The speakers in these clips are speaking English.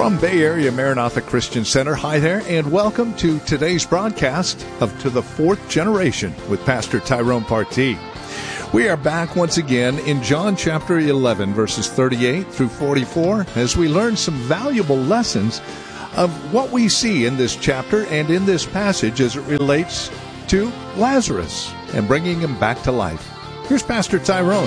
From Bay Area Maranatha Christian Center, hi there, and welcome to today's broadcast of To the Fourth Generation with Pastor Tyrone Partee. We are back once again in John chapter 11, verses 38 through 44, as we learn some valuable lessons of what we see in this chapter and in this passage as it relates to Lazarus and bringing him back to life. Here's Pastor Tyrone.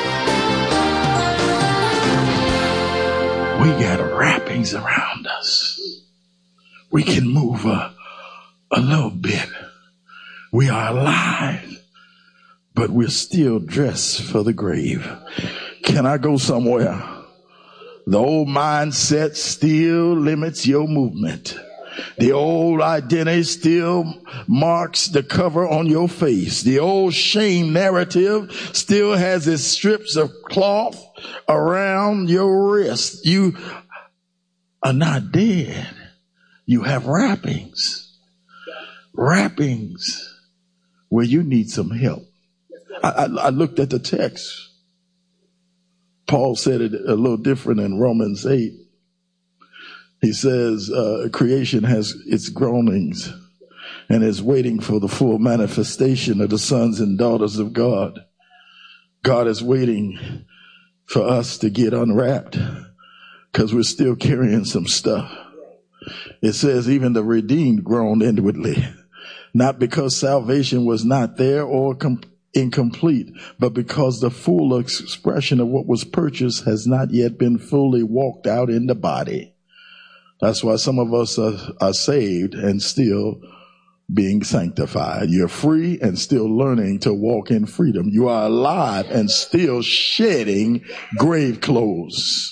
We got wrappings around us. We can move a little bit. We are alive, but we're still dressed for the grave. Can I go somewhere? The old mindset still limits your movement. The old identity still marks the cover on your face. The old shame narrative still has its strips of cloth around your wrist. You are not dead. You have wrappings. Wrappings where you need some help. I looked at the text. Paul said it a little different in Romans 8. He says creation has its groanings and is waiting for the full manifestation of the sons and daughters of God. God is waiting for us to get unwrapped because we're still carrying some stuff. It says even the redeemed groaned inwardly, not because salvation was not there or incomplete, but because the full expression of what was purchased has not yet been fully walked out in the body. That's why some of us are saved and still being sanctified. You're free and still learning to walk in freedom. You are alive and still shedding grave clothes.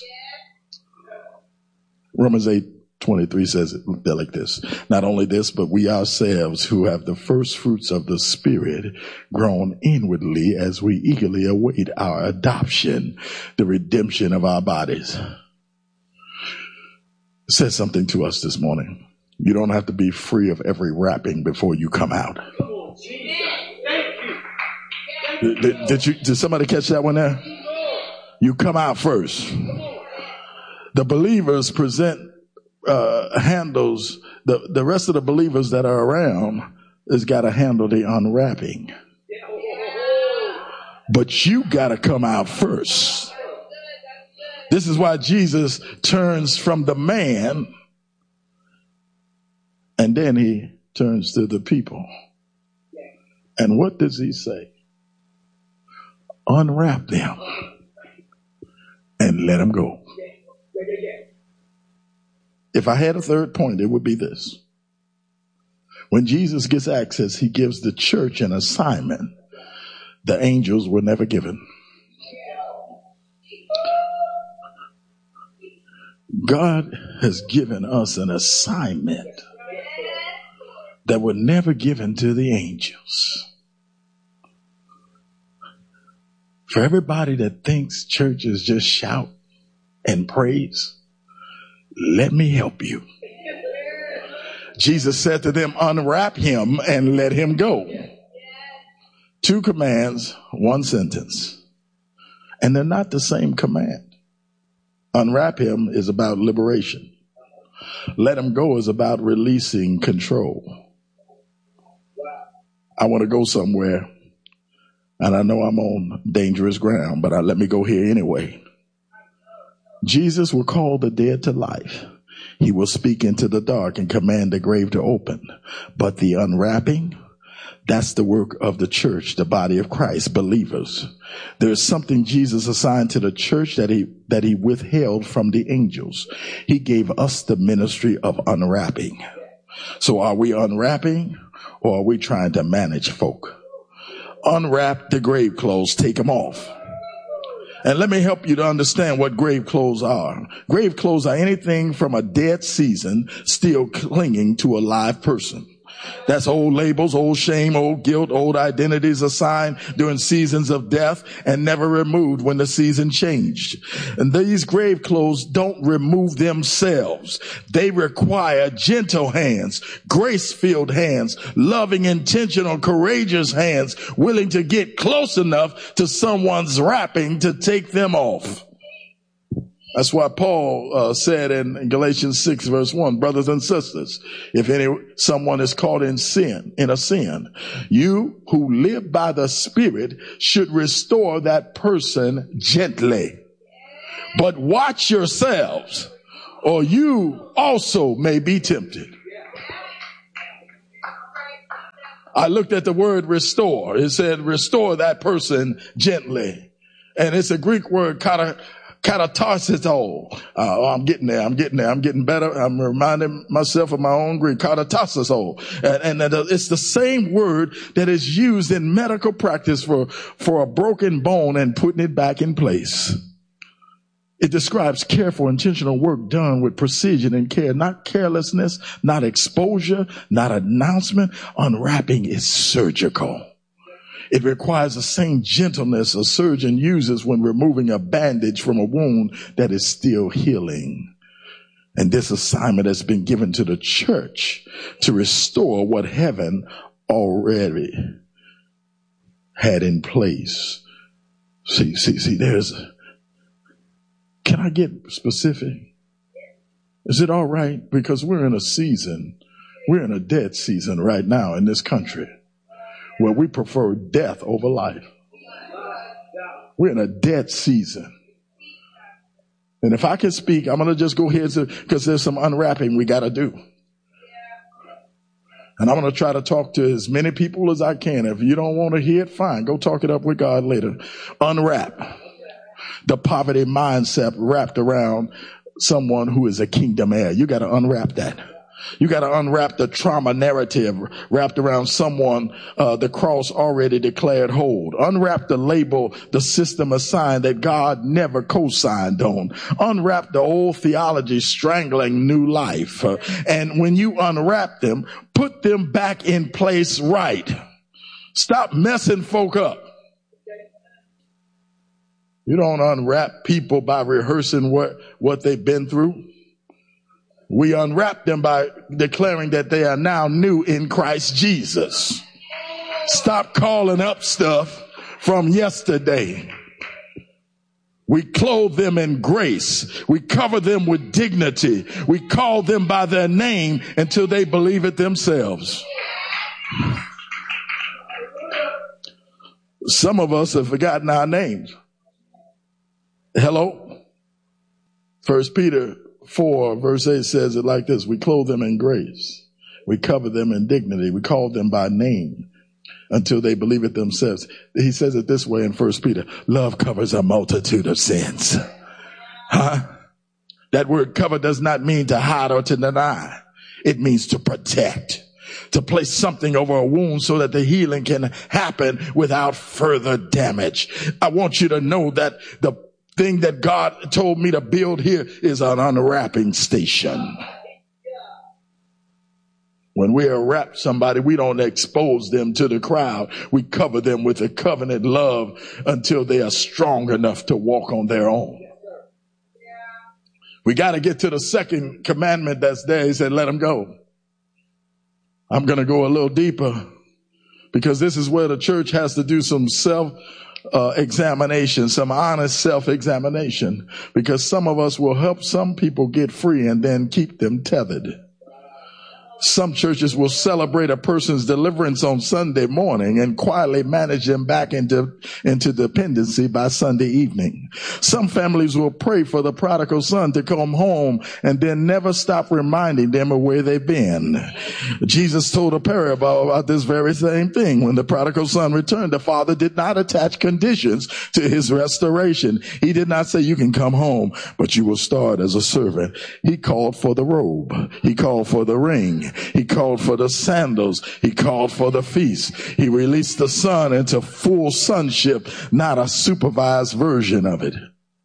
Romans 8:23 says it like this. Not only this, but we ourselves who have the first fruits of the Spirit groan inwardly as we eagerly await our adoption, the redemption of our bodies. Says something to us this morning. You don't have to be free of every wrapping before you come out. Did somebody catch that one there? You come out first. The believers handles the rest of the believers that are around has got to handle the unwrapping. But you got to come out first. This is why Jesus turns from the man and then he turns to the people. And what does he say? Unwrap them and let them go. If I had a third point, it would be this. When Jesus gets access, he gives the church an assignment the angels were never given. God has given us an assignment that were never given to the angels. For everybody that thinks church is just shout and praise, let me help you. Jesus said to them, unwrap him and let him go. 2 commands, 1 sentence. And they're not the same command. Unwrap him is about liberation. Let him go is about releasing control. I want to go somewhere, and I know I'm on dangerous ground, but let me go here anyway. Jesus will call the dead to life. He will speak into the dark and command the grave to open. But the unwrapping, that's the work of the church, the body of Christ, believers. There's something Jesus assigned to the church that he withheld from the angels. He gave us the ministry of unwrapping. So are we unwrapping or are we trying to manage folk? Unwrap the grave clothes, take them off. And let me help you to understand what grave clothes are. Grave clothes are anything from a dead season still clinging to a live person. That's old labels, old shame, old guilt, old identities assigned during seasons of death and never removed when the season changed. And these grave clothes don't remove themselves. They require gentle hands, grace-filled hands, loving, intentional, courageous hands, willing to get close enough to someone's wrapping to take them off. That's why Paul said in Galatians 6 verse 1, brothers and sisters, if someone is caught in a sin, you who live by the Spirit should restore that person gently. But watch yourselves, or you also may be tempted. I looked at the word restore. It said restore that person gently. And it's a Greek word, katatarsis. I'm getting there. I'm getting better. I'm reminding myself of my own Greek, katatarsis. And it's the same word that is used in medical practice for a broken bone and putting it back in place. It describes careful, intentional work done with precision and care, not carelessness, not exposure, not announcement. Unwrapping is surgical. It requires the same gentleness a surgeon uses when removing a bandage from a wound that is still healing. And this assignment has been given to the church to restore what heaven already had in place. See, can I get specific? Is it all right? Because we're in a dead season right now in this country where we prefer death over life. We're in a dead season. And if I can speak, I'm going to just go ahead because there's some unwrapping we got to do. And I'm going to try to talk to as many people as I can. If you don't want to hear it, fine. Go talk it up with God later. Unwrap the poverty mindset wrapped around someone who is a kingdom heir. You got to unwrap that. You got to unwrap the trauma narrative wrapped around someone the cross already declared hold. Unwrap the label the system assigned that God never co-signed on. Unwrap the old theology strangling new life. And when you unwrap them, put them back in place right. Stop messing folk up. You don't unwrap people by rehearsing what they've been through. We unwrap them by declaring that they are now new in Christ Jesus. Stop calling up stuff from yesterday. We clothe them in grace. We cover them with dignity. We call them by their name until they believe it themselves. Some of us have forgotten our names. Hello? 1 Peter 4 verse 8 says it like this. We clothe them in grace. We cover them in dignity. We call them by name until they believe it themselves. He says it this way in 1 Peter. Love covers a multitude of sins. That word cover does not mean to hide or to deny. It means to protect. To place something over a wound so that the healing can happen without further damage. I want you to know that the thing that God told me to build here is an unwrapping station. When we unwrap somebody, we don't expose them to the crowd. We cover them with a covenant love until they are strong enough to walk on their own. We got to get to the second commandment that's there. He said, let them go. I'm going to go a little deeper because this is where the church has to do some examination, some honest self-examination, because some of us will help some people get free and then keep them tethered. Some churches will celebrate a person's deliverance on Sunday morning and quietly manage them back into dependency by Sunday evening. Some families will pray for the prodigal son to come home and then never stop reminding them of where they've been. Jesus told a parable about this very same thing. When the prodigal son returned, the father did not attach conditions to his restoration. He did not say, you can come home, but you will start as a servant. He called for the robe. He called for the ring. He called for the sandals. He called for the feast. He released the son into full sonship, not a supervised version of it.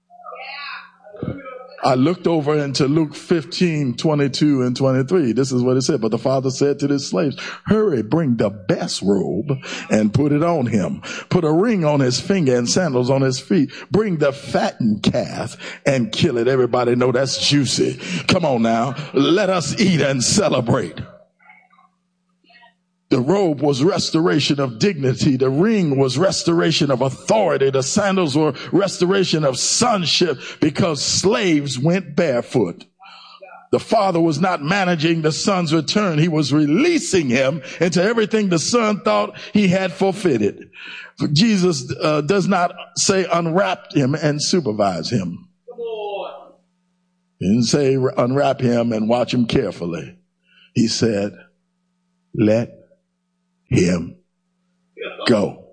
I looked over into Luke 15, 22 and 23. This is what it said. But the father said to his slaves, hurry, bring the best robe and put it on him. Put a ring on his finger and sandals on his feet. Bring the fattened calf and kill it. Everybody know that's juicy. Come on now. Let us eat and celebrate. The robe was restoration of dignity. The ring was restoration of authority. The sandals were restoration of sonship because slaves went barefoot. The father was not managing the son's return. He was releasing him into everything the son thought he had forfeited. Jesus does not say unwrap him and supervise him. He didn't say unwrap him and watch him carefully. He said, let him go.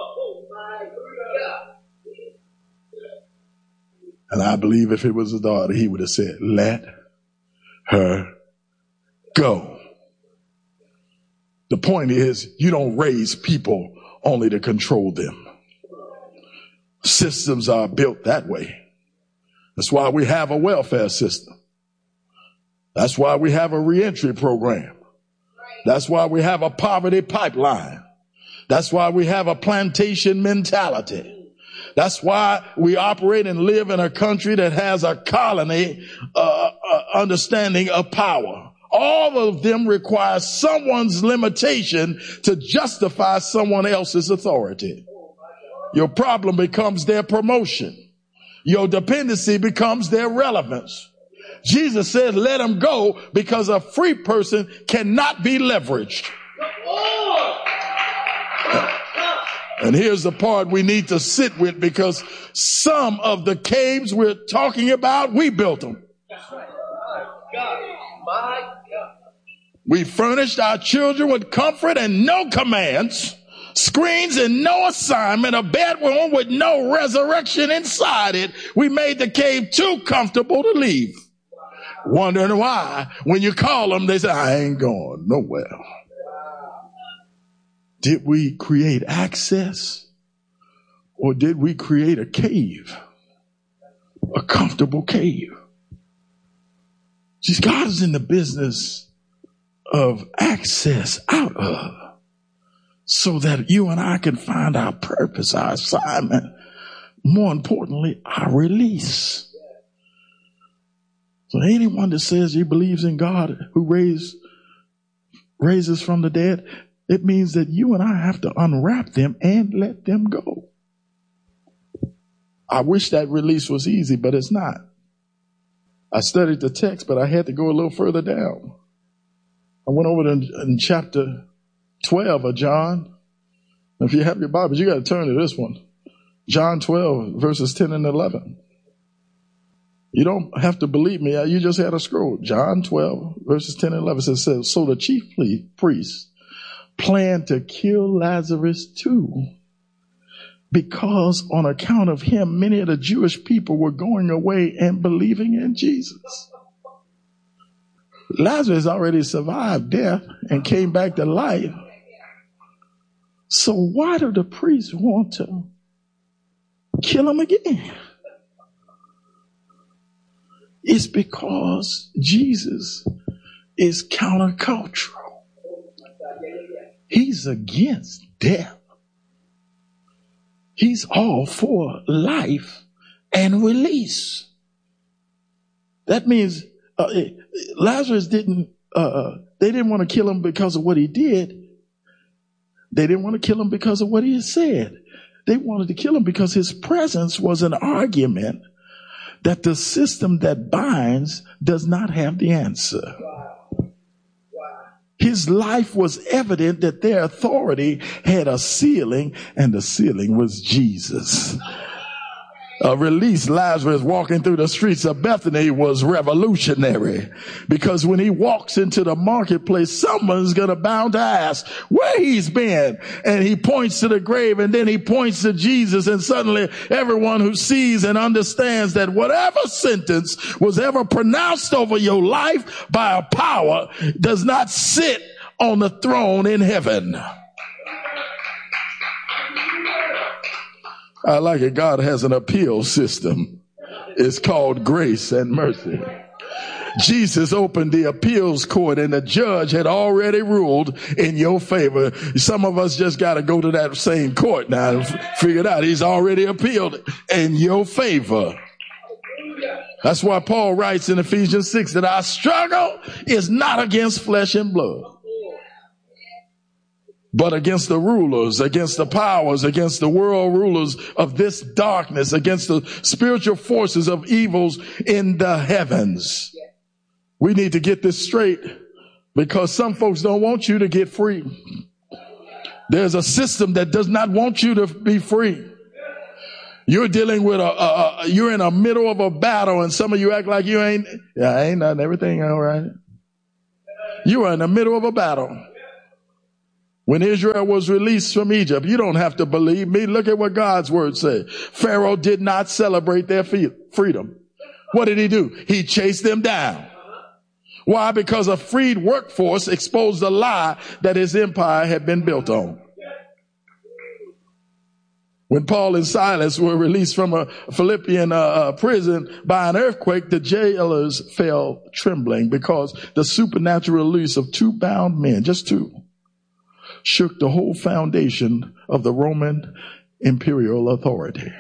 And I believe if it was a daughter, he would have said, let her go. The point is, you don't raise people only to control them. Systems are built that way. That's why we have a welfare system. That's why we have a reentry program. That's why we have a poverty pipeline. That's why we have a plantation mentality. That's why we operate and live in a country that has a colony understanding of power. All of them require someone's limitation to justify someone else's authority. Your problem becomes their promotion. Your dependency becomes their relevance. Jesus said, let them go, because a free person cannot be leveraged. And here's the part we need to sit with, because some of the caves we're talking about, we built them. We furnished our children with comfort and no commands, screens and no assignment, a bedroom with no resurrection inside it. We made the cave too comfortable to leave. Wondering why, when you call them, they say, I ain't going nowhere. Did we create access, or did we create a cave? A comfortable cave. See, God is in the business of access out of, so that you and I can find our purpose, our assignment, more importantly, our release. So anyone that says he believes in God who raises from the dead, it means that you and I have to unwrap them and let them go. I wish that release was easy, but it's not. I studied the text, but I had to go a little further down. I went over to in chapter 12 of John. If you have your Bibles, you got to turn to this one. John 12, verses 10 and 11. You don't have to believe me. You just had a scroll. John 12, verses 10 and 11 says, so the chief priests planned to kill Lazarus too, because on account of him, many of the Jewish people were going away and believing in Jesus. Lazarus already survived death and came back to life. So why do the priests want to kill him again? It's because Jesus is countercultural. He's against death. He's all for life and release. That means Lazarus they didn't want to kill him because of what he did. They didn't want to kill him because of what he had said. They wanted to kill him because his presence was an argument that the system that binds does not have the answer. His life was evident that their authority had a ceiling, and the ceiling was Jesus. Released Lazarus walking through the streets of Bethany was revolutionary, because when he walks into the marketplace, someone's going to bound to ask where he's been. And he points to the grave, and then he points to Jesus, and suddenly everyone who sees and understands that whatever sentence was ever pronounced over your life by a power does not sit on the throne in heaven. I like it. God has an appeal system. It's called grace and mercy. Jesus opened the appeals court, and the judge had already ruled in your favor. Some of us just got to go to that same court now and figure it out. He's already appealed in your favor. That's why Paul writes in Ephesians 6 that our struggle is not against flesh and blood. but against the rulers, against the powers, against the world rulers of this darkness, against the spiritual forces of evils in the heavens. We need to get this straight because some folks don't want you to get free. There's a system that does not want you to be free. You're dealing with you're in the middle of a battle and some of you act like you ain't nothing, everything all right. You are in the middle of a battle. When Israel was released from Egypt, you don't have to believe me. Look at what God's word said. Pharaoh did not celebrate their freedom. What did he do? He chased them down. Why? Because a freed workforce exposed the lie that his empire had been built on. When Paul and Silas were released from a Philippian prison by an earthquake, the jailers fell trembling because the supernatural release of two bound men, just two, shook the whole foundation of the Roman imperial authority.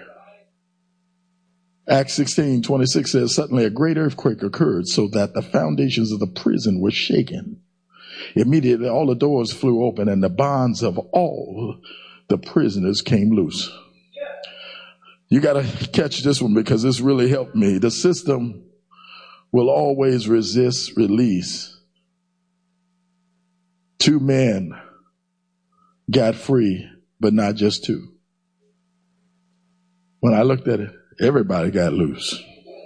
Acts 16:26 says, suddenly a great earthquake occurred so that the foundations of the prison were shaken. Immediately all the doors flew open and the bonds of all the prisoners came loose. You got to catch this one because this really helped me. The system will always resist release. Two men got free, but not just two. When I looked at it, everybody got loose.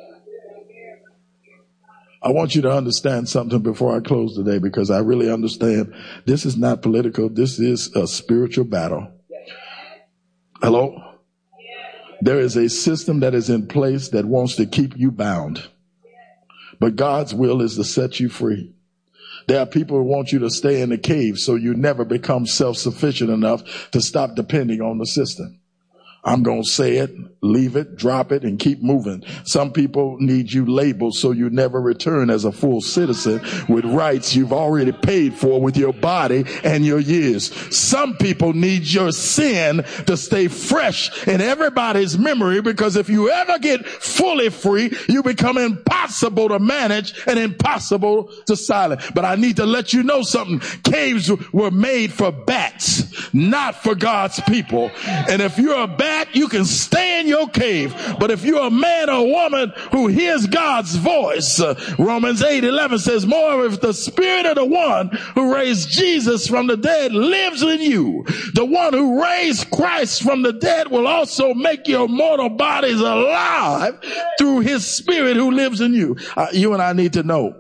I want you to understand something before I close today because I really understand this is not political. This is a spiritual battle. Hello? There is a system that is in place that wants to keep you bound. But God's will is to set you free. There are people who want you to stay in the cave so you never become self-sufficient enough to stop depending on the system. I'm going to say it, leave it, drop it, and keep moving. Some people need you labeled so you never return as a full citizen with rights you've already paid for with your body and your years. Some people need your sin to stay fresh in everybody's memory because if you ever get fully free, you become impossible to manage and impossible to silence. But I need to let you know something. Caves were made for bats, not for God's people. And if you're a bat, you can stay in your cave. But if you're a man or woman who hears God's voice, Romans 8:11 says, more if the spirit of the one who raised Jesus from the dead lives in you, the one who raised Christ from the dead will also make your mortal bodies alive through his spirit who lives in you. You and I need to know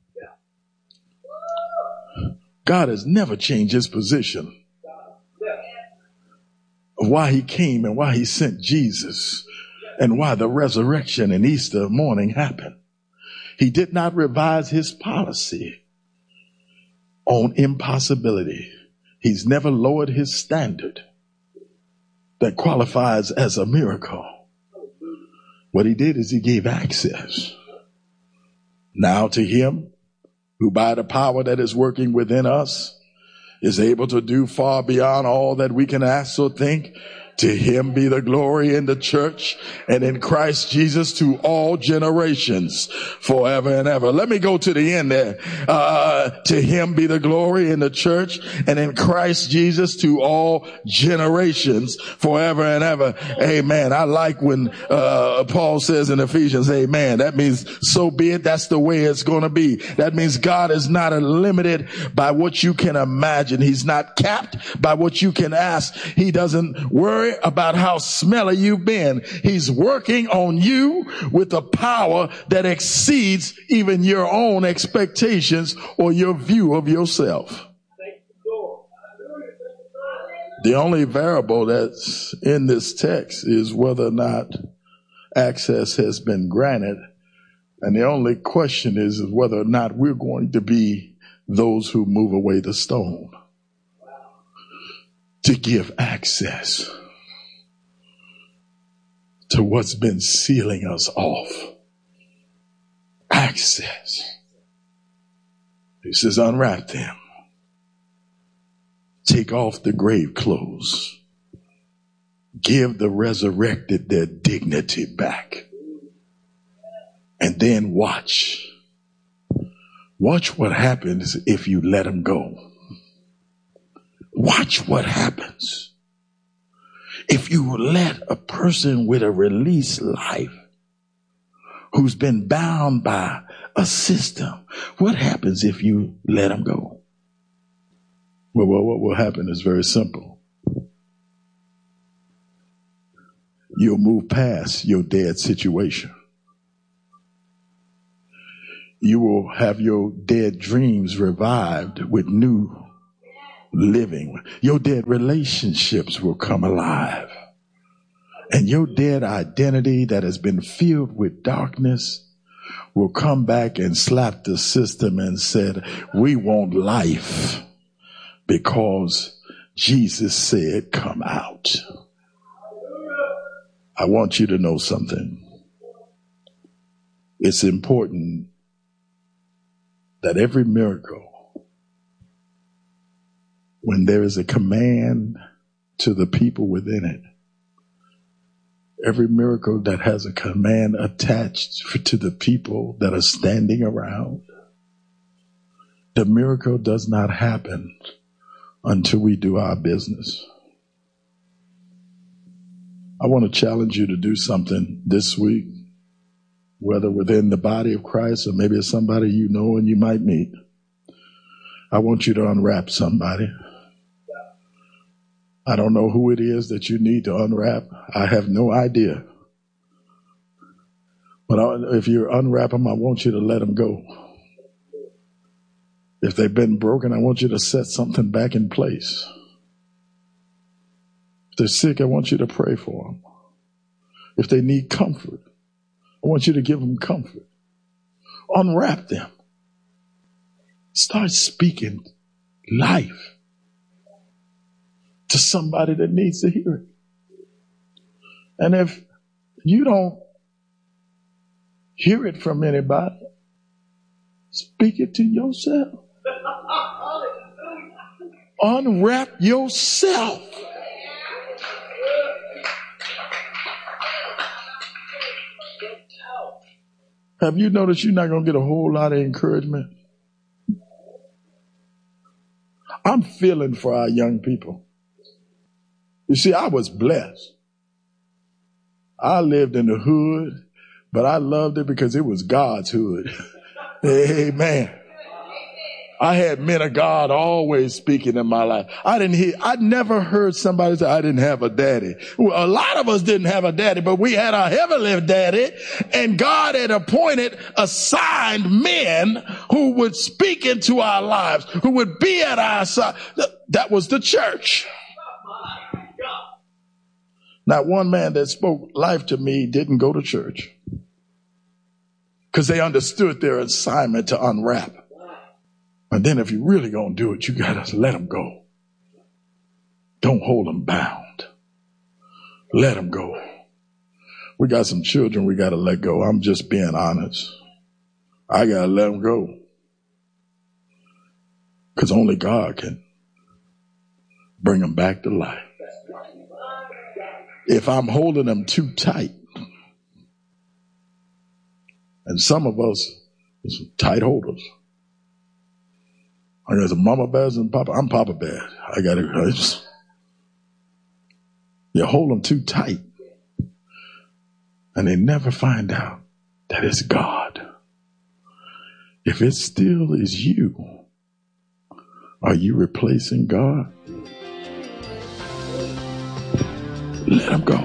God has never changed his position. Why he came and why he sent Jesus and why the resurrection and Easter morning happened. He did not revise his policy on impossibility. He's never lowered his standard that qualifies as a miracle. What he did is he gave access. Now to him who by the power that is working within us is able to do far beyond all that we can ask or think. To him be the glory in the church and in Christ Jesus to all generations forever and ever. Let me go to the end there. To him be the glory in the church and in Christ Jesus to all generations forever and ever. Amen. I like when Paul says in Ephesians, amen. That means so be it. That's the way it's going to be. That means God is not limited by what you can imagine. He's not capped by what you can ask. He doesn't worry about how smelly you've been. He's working on you with a power that exceeds even your own expectations or your view of yourself. The only variable that's in this text is whether or not access has been granted. And the only question is whether or not we're going to be those who move away the stone to give access to what's been sealing us off. Access. He says, unwrap them. Take off the grave clothes. Give the resurrected their dignity back. And then watch. Watch what happens if you let them go. Watch what happens. If you let a person with a released life who's been bound by a system, what happens if you let them go? Well, what will happen is very simple. You'll move past your dead situation. You will have your dead dreams revived with new living. Your dead relationships will come alive. And your dead identity that has been filled with darkness will come back and slap the system and said, we want life because Jesus said, come out. I want you to know something. It's important that every miracle, when there is a command to the people within it, every miracle that has a command attached to the people that are standing around, the miracle does not happen until we do our business. I want to challenge you to do something this week, whether within the body of Christ or maybe it's somebody you know and you might meet. I want you to unwrap somebody. I don't know who it is that you need to unwrap. I have no idea. But if you unwrap them, I want you to let them go. If they've been broken, I want you to set something back in place. If they're sick, I want you to pray for them. If they need comfort, I want you to give them comfort. Unwrap them. Start speaking life to somebody that needs to hear it. And if you don't hear it from anybody, speak it to yourself. Unwrap yourself. Have you noticed you're not going to get a whole lot of encouragement? I'm feeling for our young people. You see, I was blessed. I lived in the hood, but I loved it because it was God's hood. Amen. I had men of God always speaking in my life. I never heard somebody say, I didn't have a daddy. Well, a lot of us didn't have a daddy, but we had our heavenly daddy, and God had assigned men who would speak into our lives, who would be at our side. That was the church. Not one man that spoke life to me didn't go to church because they understood their assignment to unwrap. And then if you're really going to do it, you got to let them go. Don't hold them bound. Let them go. We got some children we got to let go. I'm just being honest. I got to let them go. Because only God can bring them back to life. If I'm holding them too tight, and some of us are some tight holders. I got some mama bears and papa. I'm Papa Bear. You hold them too tight, and they never find out that it's God. If it still is you, are you replacing God? Let them go.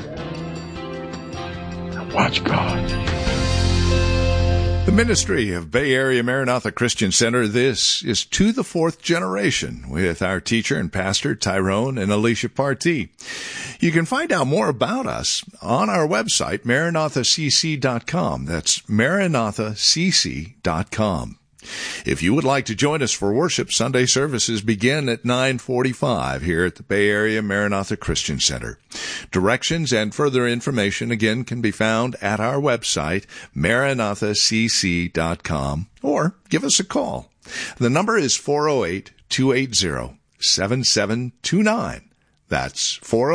And watch God. The ministry of Bay Area Maranatha Christian Center, this is To the Fourth Generation with our teacher and pastor Tyrone and Alicia Partee. You can find out more about us on our website, MaranathaCC.com. That's MaranathaCC.com. If you would like to join us for worship, Sunday services begin at 9:45 here at the Bay Area Maranatha Christian Center. Directions and further information, again, can be found at our website, MaranathaCC.com, or give us a call. The number is 408-280-7729. That's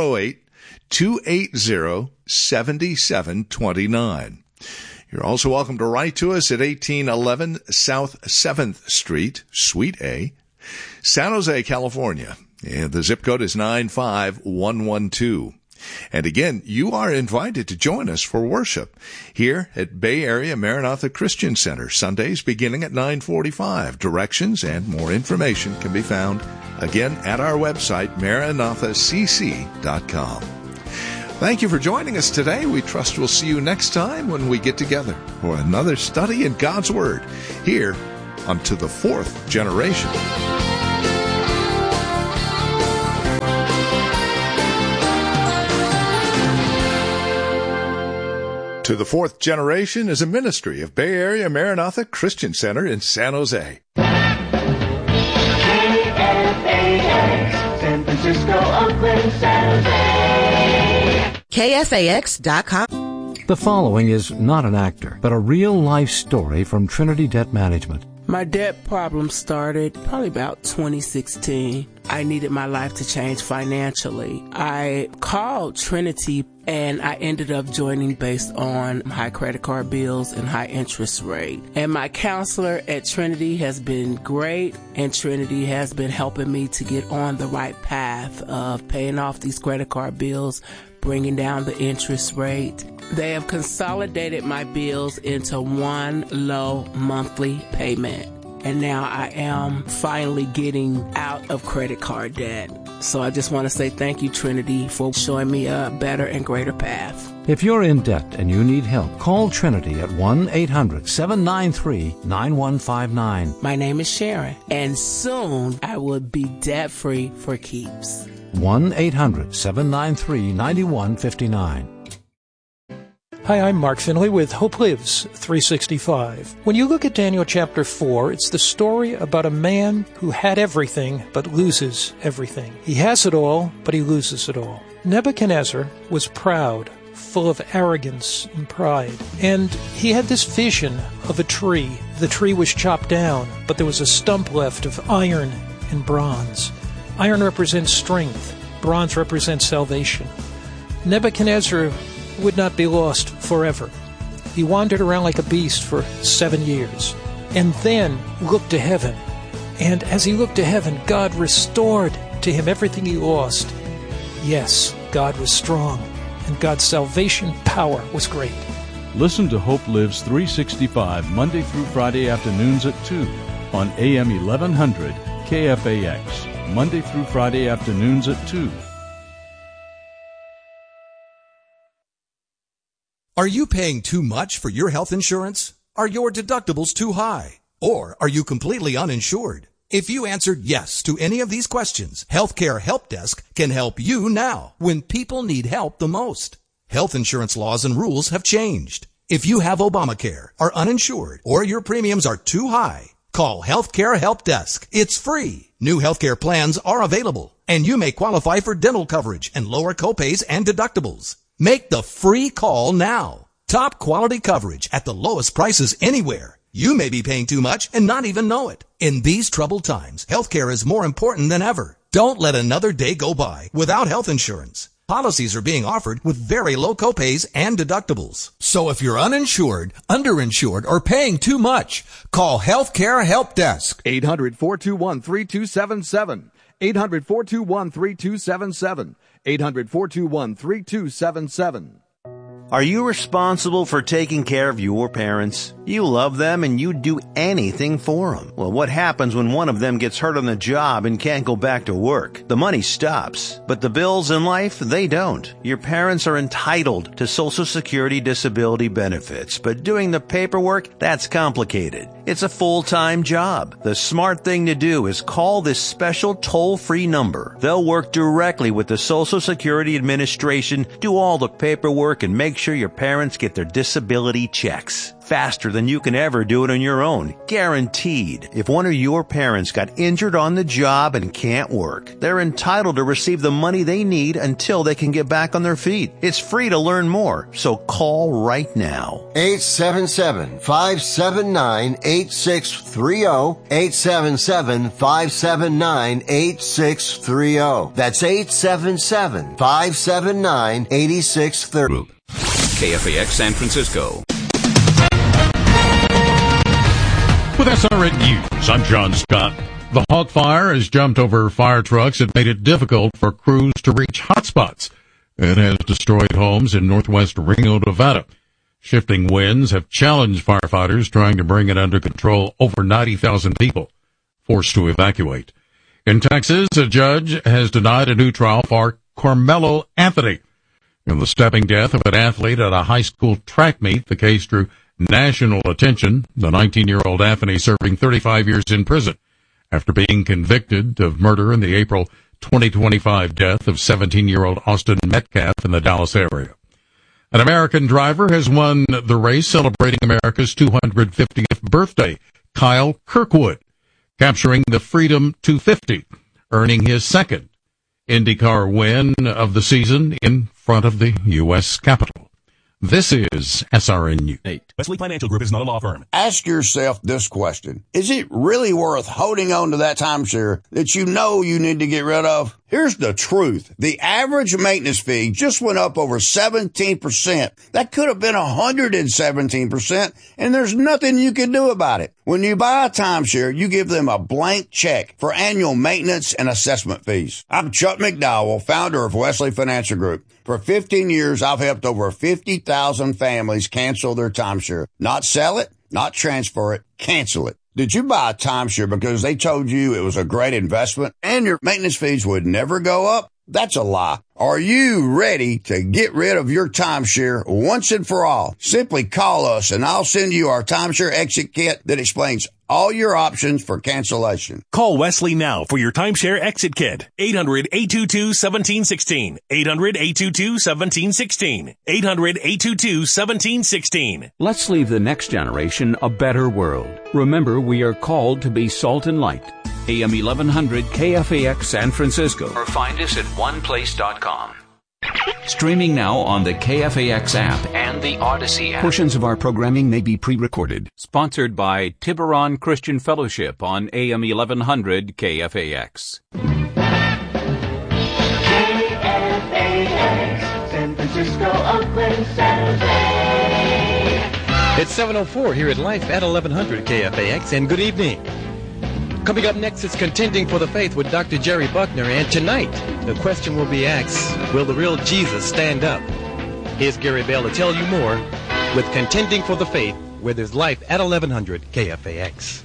408-280-7729. You're also welcome to write to us at 1811 South 7th Street, Suite A, San Jose, California. And the zip code is 95112. And again, you are invited to join us for worship here at Bay Area Maranatha Christian Center, Sundays beginning at 9:45. Directions and more information can be found, again, at our website, maranathacc.com. Thank you for joining us today. We trust we'll see you next time when we get together for another study in God's Word here on To the Fourth Generation. To the Fourth Generation is a ministry of Bay Area Maranatha Christian Center in San Jose. KFAX, San Francisco, Oakland, San Jose. KFAX.com. The following is not an actor, but a real-life story from Trinity Debt Management. My debt problem started probably about 2016. I needed my life to change financially. I called Trinity and I ended up joining based on high credit card bills and high interest rate. And my counselor at Trinity has been great, and Trinity has been helping me to get on the right path of paying off these credit card bills, bringing down the interest rate. They have consolidated my bills into one low monthly payment. And now I am finally getting out of credit card debt. So I just want to say thank you, Trinity, for showing me a better and greater path. If you're in debt and you need help, call Trinity at 1-800-793-9159. My name is Sharon, and soon I will be debt-free for keeps. 1-800-793-9159. Hi, I'm Mark Finley with Hope Lives 365. When you look at Daniel chapter 4, it's the story about a man who had everything but loses everything. He has it all, but he loses it all. Nebuchadnezzar was proud, full of arrogance and pride, and he had this vision of a tree. The tree was chopped down, but there was a stump left of iron and bronze. Iron represents strength, bronze represents salvation. Nebuchadnezzar would not be lost forever. He wandered around like a beast for 7 years, and then looked to heaven. And as he looked to heaven, God restored to him everything he lost. Yes, God was strong, and God's salvation power was great. Listen to Hope Lives 365 Monday through Friday afternoons at 2 on AM 1100 KFAX. Monday through Friday afternoons at 2. Are you paying too much for your health insurance? Are your deductibles too high? Or are you completely uninsured? If you answered yes to any of these questions, Healthcare Help Desk can help you now when people need help the most. Health insurance laws and rules have changed. If you have Obamacare, are uninsured, or your premiums are too high, call Healthcare Help Desk. It's free. New healthcare plans are available, and you may qualify for dental coverage and lower copays and deductibles. Make the free call now. Top quality coverage at the lowest prices anywhere. You may be paying too much and not even know it. In these troubled times, healthcare is more important than ever. Don't let another day go by without health insurance. Policies are being offered with very low copays and deductibles. So if you're uninsured, underinsured, or paying too much, call Healthcare Help Desk. 800-421-3277. 800-421-3277. 800-421-3277. Are you responsible for taking care of your parents? You love them and you'd do anything for them. Well, what happens when one of them gets hurt on the job and can't go back to work? The money stops, but the bills in life, they don't. Your parents are entitled to Social Security disability benefits, but doing the paperwork, that's complicated. It's a full-time job. The smart thing to do is call this special toll-free number. They'll work directly with the Social Security Administration, do all the paperwork, and make sure your parents get their disability checks. Faster than you can ever do it on your own. Guaranteed. If one of your parents got injured on the job and can't work, they're entitled to receive the money they need until they can get back on their feet. It's free to learn more, so call right now. 877-579-8630. 877-579-8630. That's 877-579-8630. KFAX San Francisco. With SRN News, I'm John Scott. The Hawk Fire has jumped over fire trucks and made it difficult for crews to reach hotspots. It has destroyed homes in northwest Reno, Nevada. Shifting winds have challenged firefighters trying to bring it under control. Over 90,000 people forced to evacuate. In Texas, a judge has denied a new trial for Carmelo Anthony. In the stabbing death of an athlete at a high school track meet, the case drew national attention. The 19-year-old Anthony serving 35 years in prison after being convicted of murder in the April 2025 death of 17-year-old Austin Metcalf in the Dallas area. An American driver has won the race celebrating America's 250th birthday, Kyle Kirkwood, capturing the Freedom 250, earning his second IndyCar win of the season in front of the U.S. Capitol. This is SRN News. Wesley Financial Group is not a law firm. Ask yourself this question. Is it really worth holding on to that timeshare that you know you need to get rid of? Here's the truth. The average maintenance fee just went up over 17%. That could have been 117%, and there's nothing you can do about it. When you buy a timeshare, you give them a blank check for annual maintenance and assessment fees. I'm Chuck McDowell, founder of Wesley Financial Group. For 15 years, I've helped over 50,000 families cancel their timeshare. Not sell it, not transfer it, cancel it. Did you buy a timeshare because they told you it was a great investment and your maintenance fees would never go up? That's a lie. Are you ready to get rid of your timeshare once and for all? Simply call us and I'll send you our timeshare exit kit that explains all your options for cancellation. Call Wesley now for your timeshare exit kit. 800-822-1716. 800-822-1716. 800-822-1716. Let's leave the next generation a better world. Remember, we are called to be salt and light. AM 1100 KFAX San Francisco. Or find us at oneplace.com. Streaming now on the KFAX app and the Odyssey app. Portions of our programming may be pre-recorded. Sponsored by Tiburon Christian Fellowship on AM 1100 KFAX. KFAX, San Francisco, Oakland, San Jose. It's 7:04 here at Life at 1100 KFAX, and good evening. Coming up next is Contending for the Faith with Dr. Jerry Buckner, and tonight the question will be asked, will the real Jesus stand up? Here's Gary Bell to tell you more with Contending for the Faith, where there's Life at 1100 KFAX.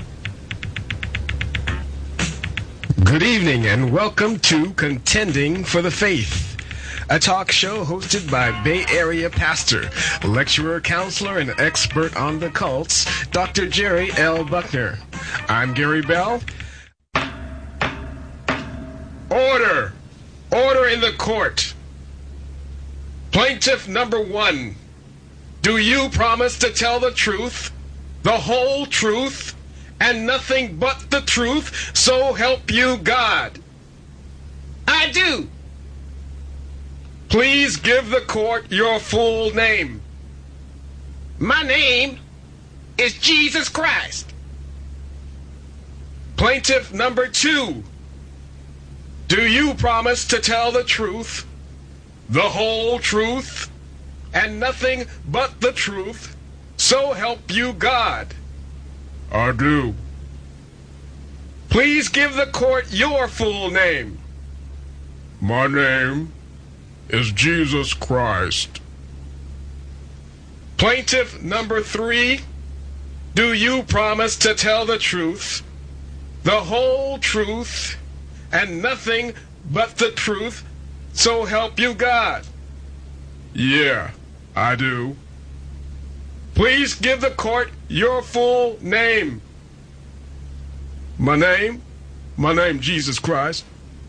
Good evening and welcome to Contending for the Faith, a talk show hosted by Bay Area pastor, lecturer, counselor, and expert on the cults, Dr. Jerry L. Buckner. I'm Gary Bell. Order! Order in the court. Plaintiff number 1. Do you promise to tell the truth, the whole truth, and nothing but the truth, so help you God? I do. Please give the court your full name. My name is Jesus Christ. Plaintiff number 2. Do you promise to tell the truth, the whole truth, and nothing but the truth, so help you God? I do. Please give the court your full name. My name is Jesus Christ. Plaintiff number 3. Do you promise to tell the truth, the whole truth, and nothing but the truth, so help you God? Yeah, I do. Please give the court your full name. My name Jesus Christ.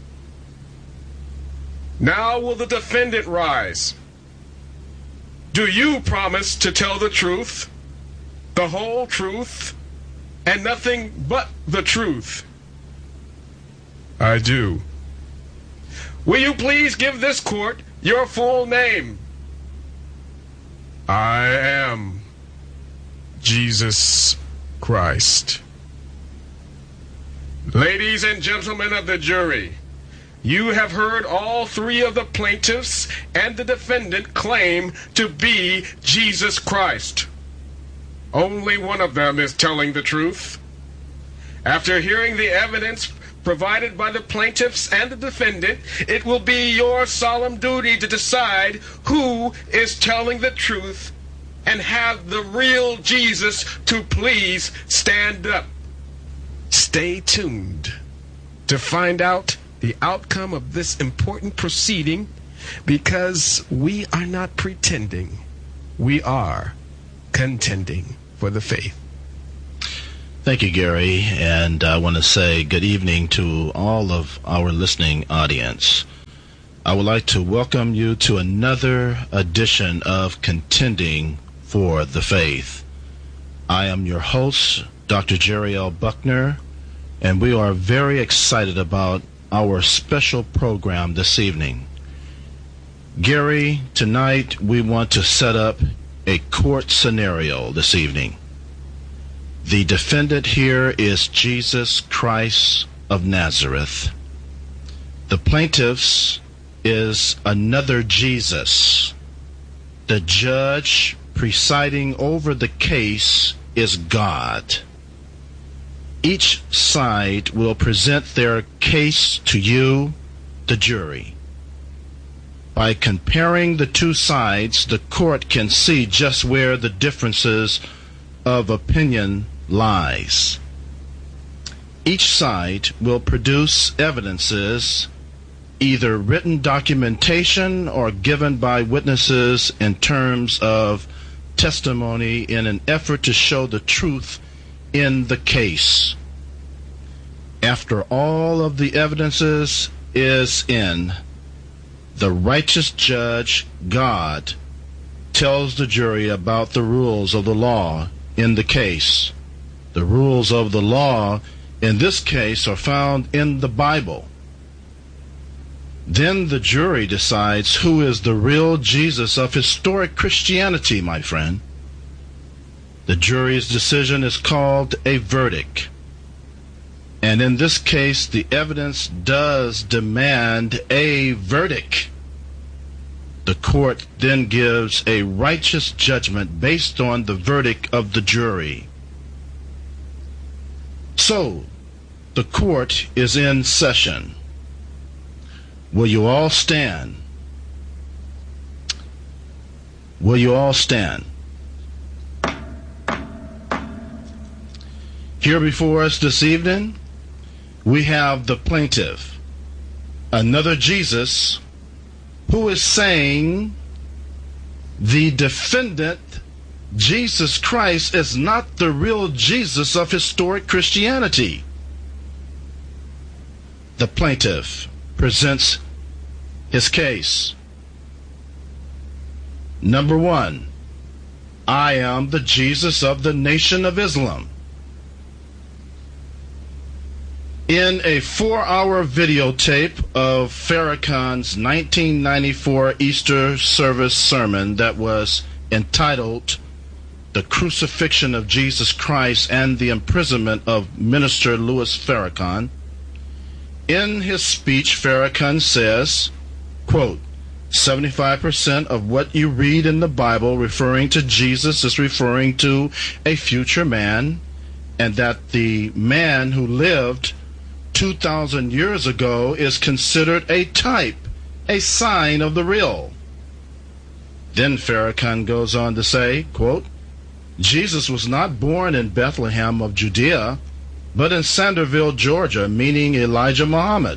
Now will the defendant rise? Do you promise to tell the truth, the whole truth, and nothing but the truth? I do. Will you please give this court your full name? I am Jesus Christ. Ladies and gentlemen of the jury, you have heard all 3 of the plaintiffs and the defendant claim to be Jesus Christ. Only one of them is telling the truth, After hearing the evidence provided by the plaintiffs and the defendant, it will be your solemn duty to decide who is telling the truth and have the real Jesus to please stand up. Stay tuned to find out the outcome of this important proceeding, because we are not pretending. We are contending for the faith. Thank you, Gary, and I want to say good evening to all of our listening audience. I would like to welcome you to another edition of Contending for the Faith. I am your host, Dr. Jerry L. Buckner, and we are very excited about our special program this evening. Gary, tonight we want to set up a court scenario this evening. The defendant here is Jesus Christ of Nazareth. The plaintiffs is another Jesus. The judge presiding over the case is God. Each side will present their case to you, the jury. By comparing the two sides, the court can see just where the differences of opinion lies. Each side will produce evidences, either written documentation or given by witnesses in terms of testimony, in an effort to show the truth in the case. After all of the evidences is in, the righteous judge, God, tells the jury about the rules of the law in the case. The rules of the law in this case are found in the Bible. Then the jury decides who is the real Jesus of historic Christianity, my friend. The jury's decision is called a verdict. And in this case, the evidence does demand a verdict. The court then gives a righteous judgment based on the verdict of the jury. So, the court is in session. Will you all stand? Will you all stand? Here before us this evening, we have the plaintiff, another Jesus, who is saying the defendant, Jesus Christ, is not the real Jesus of historic Christianity. The plaintiff presents his case. Number one, I am the Jesus of the Nation of Islam. In a 4-hour videotape of Farrakhan's 1994 Easter service sermon that was entitled The Crucifixion of Jesus Christ and the Imprisonment of Minister Louis Farrakhan, in his speech, Farrakhan says, quote, 75% of what you read in the Bible referring to Jesus is referring to a future man, and that the man who lived 2,000 years ago is considered a type, a sign of the real. Then Farrakhan goes on to say, quote, Jesus was not born in Bethlehem of Judea, but in Sanderville, Georgia, meaning Elijah Muhammad.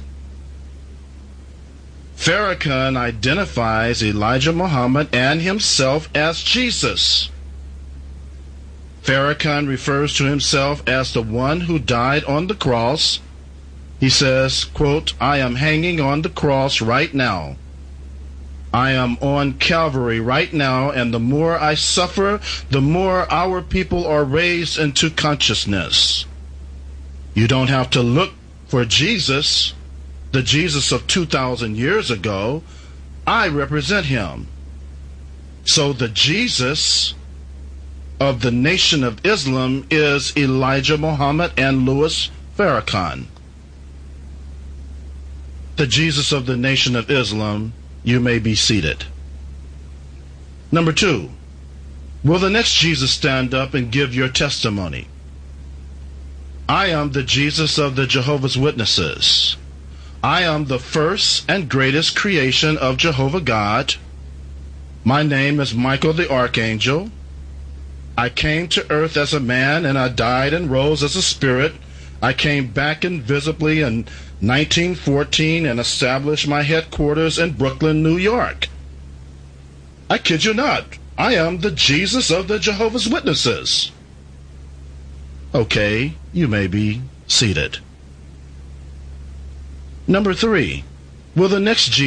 Farrakhan identifies Elijah Muhammad and himself as Jesus. Farrakhan refers to himself as the one who died on the cross. He says, quote, I am hanging on the cross right now. I am on Calvary right now, and the more I suffer, the more our people are raised into consciousness. You don't have to look for Jesus, the Jesus of 2,000 years ago. I represent him. So the Jesus of the Nation of Islam is Elijah Muhammad and Louis Farrakhan. The Jesus of the Nation of Islam, you may be seated. Number two, will the next Jesus stand up and give your testimony? I am the Jesus of the Jehovah's Witnesses. I am the first and greatest creation of Jehovah God. My name is Michael the Archangel. I came to earth as a man, and I died and rose as a spirit. I came back invisibly in 1914 and established my headquarters in Brooklyn, New York. I kid you not. I am the Jesus of the Jehovah's Witnesses. Okay, you may be seated. Number 3. Will the next